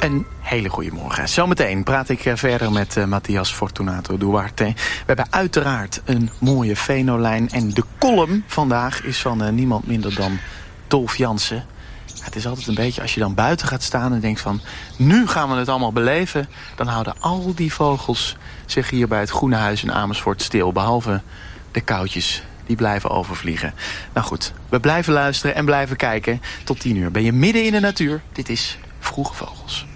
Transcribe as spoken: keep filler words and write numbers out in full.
Een hele goede morgen. Zometeen praat ik verder met uh, Matthias Fortunato Duarte. We hebben uiteraard een mooie Venolijn. En de column vandaag is van uh, niemand minder dan Dolf Jansen. Ja, het is altijd een beetje, als je dan buiten gaat staan en denkt van... nu gaan we het allemaal beleven. Dan houden al die vogels zich hier bij het Groene Huis in Amersfoort stil. Behalve de koutjes. Die blijven overvliegen. Nou goed, we blijven luisteren en blijven kijken. Tot tien uur ben je midden in de natuur. Dit is Vroege Vogels.